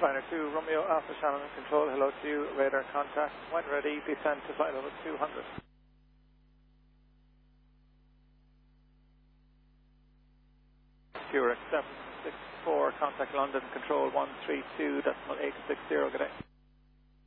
Liner 2, Romeo Alpha Shannon Control, hello to you, radar contact. When ready, descend to flight level 200. QRX 764, contact London, control 132.860, good day.